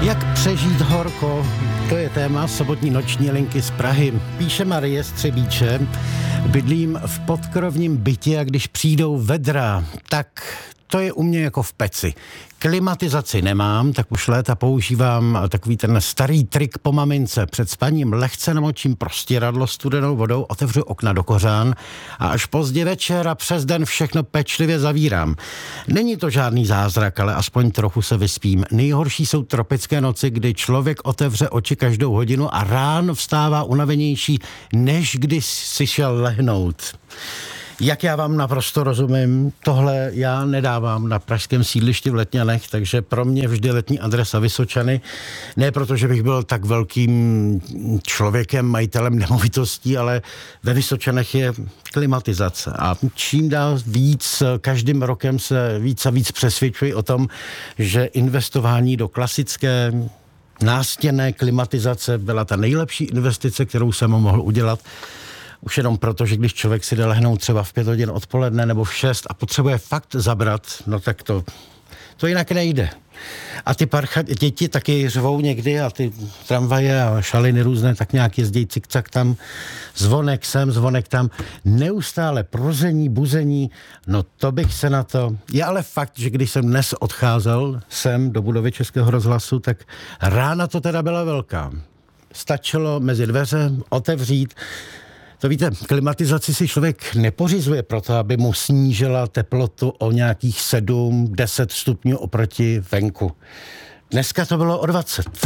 Jak přežít horko, to je téma sobotní noční linky z Prahy. Píše Marie z Třebíče. Bydlím v podkrovním bytě a když přijdou vedra, tak to je u mě jako v peci. Klimatizaci nemám, tak už léta používám takový ten starý trik po mamince. Před spaním lehce namočím prostěradlo studenou vodou, otevřu okna do kořán a až pozdě večer a přes den všechno pečlivě zavírám. Není to žádný zázrak, ale aspoň trochu se vyspím. Nejhorší jsou tropické noci, kdy člověk otevře oči každou hodinu a ráno vstává unavenější, než když si šel lehnout. Jak já vám naprosto rozumím, tohle já nedávám na pražském sídlišti v Letňanech, takže pro mě vždy letní adresa Vysočany. Ne proto, že bych byl tak velkým člověkem, majitelem nemovitostí, ale ve Vysočanech je klimatizace. A čím dál víc, každým rokem se víc a víc přesvědčuji o tom, že investování do klasické nástěnné klimatizace byla ta nejlepší investice, kterou jsem mohl udělat. Už jenom proto, že když člověk si jde lehnout třeba v 5 hodin odpoledne nebo v 6 a potřebuje fakt zabrat, no tak to jinak nejde. A ty děti taky řvou někdy a ty tramvaje a šaliny různé tak nějak jezdí cikcak tam, zvonek sem, zvonek tam, neustále prození, buzení, no to bych se na to... Je ale fakt, že když jsem dnes odcházel sem do budovy Českého rozhlasu, tak rána to teda byla velká. Stačilo mezi dveře otevřít. To víte, klimatizaci si člověk nepořizuje proto, aby mu snížila teplotu o nějakých 7-10 stupňů oproti venku. Dneska to bylo o 20.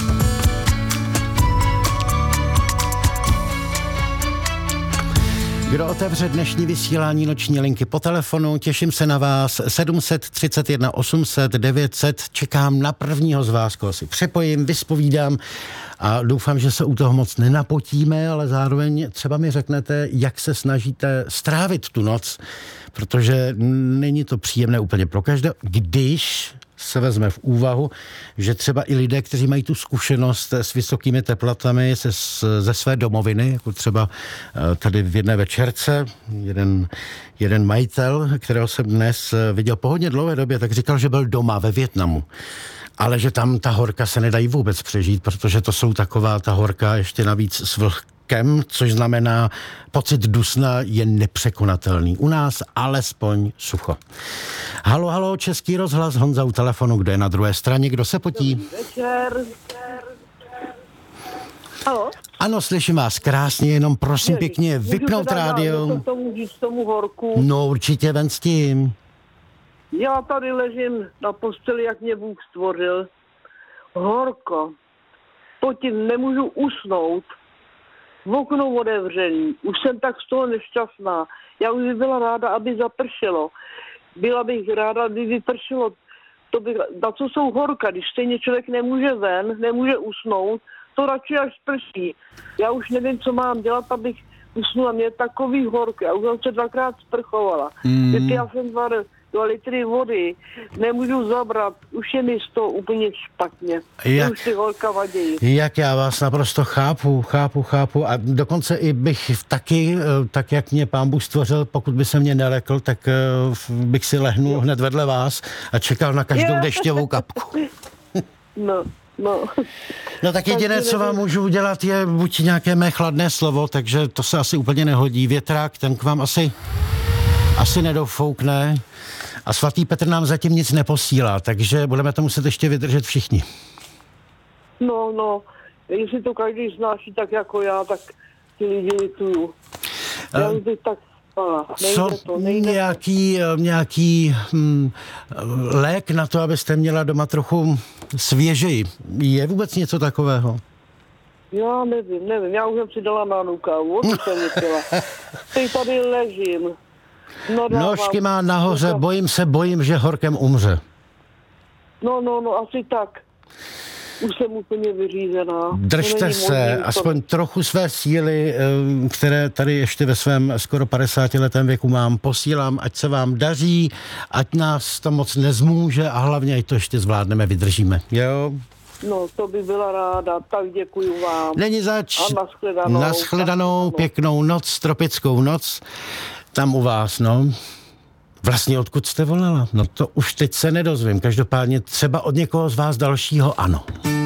Kdo otevře dnešní vysílání noční linky po telefonu, těším se na vás, 731 800 900, čekám na prvního z vás, koho si přepojím, vyspovídám a doufám, že se u toho moc nenapotíme, ale zároveň třeba mi řeknete, jak se snažíte strávit tu noc, protože není to příjemné úplně pro každého, když se vezme v úvahu, že třeba i lidé, kteří mají tu zkušenost s vysokými teplotami ze své domoviny, jako třeba tady v jedné večerce, jeden majitel, kterého jsem dnes viděl po hodně dlouhé době, tak říkal, že byl doma ve Vietnamu. Ale že tam ta horka se nedají vůbec přežít, protože to jsou taková ta horka ještě navíc s vlhkem, což znamená pocit dusna je nepřekonatelný. U nás alespoň sucho. Halo, Český rozhlas, Honza u telefonu, kdo je na druhé straně, kdo se potí? Dobrý večer. Halo? Ano, slyším vás krásně, jenom prosím pěkně vypnout rádio. Tomu horku. No určitě ven s tím. Já tady ležím na posteli, jak mě Bůh stvořil. Horko. Potím, nemůžu usnout. V okno otevřený. Už jsem tak z toho nešťastná. Já už bych byla ráda, aby zapršelo. Byla bych ráda, aby vypršelo. Na co jsou horka, když stejně člověk nemůže ven, nemůže usnout, to radši až prší. Já už nevím, co mám dělat, abych usnula. Mě je takový horky. Já už jsem se 2krát sprchovala. Vypila jsem 2 litry vody, nemůžu zabrat, už je mi z toho úplně špatně. Už si holka vadějí. Jak já vás naprosto chápu a dokonce i bych taky, tak jak mě Pán Bůh stvořil, pokud by se mě nelekl, tak bych si lehnul hned vedle vás a čekal na každou dešťovou kapku. No tak jediné, co vám můžu udělat, je buď nějaké mé chladné slovo, takže to se asi úplně nehodí. Větrák, ten k vám asi nedofoukne. A svatý Petr nám zatím nic neposílá, takže budeme to muset ještě vydržet všichni. No, jestli to každý znáší tak jako já, tak ti lidi lituju. Já bych tak spala. Nějaký lék na to, abyste měla doma trochu svěžeji. Je vůbec něco takového? Já nevím, já už jsem si dala na nukávu, jsem nechtěla. Teď tady ležím. Nožky má nahoře, bojím, že horkem umře. No, asi tak. Už jsem úplně vyřízená. Držte se, aspoň trochu své síly, které tady ještě ve svém skoro 50letém věku mám, posílám, ať se vám daří, ať nás to moc nezmůže a hlavně, ať to ještě zvládneme, vydržíme. Jo? No, to by byla ráda, tak děkuju vám. Není zač. A nashledanou, pěknou noc, tropickou noc. Tam u vás, no. Vlastně odkud jste volala? No to už teď se nedozvím. Každopádně třeba od někoho z vás dalšího ano.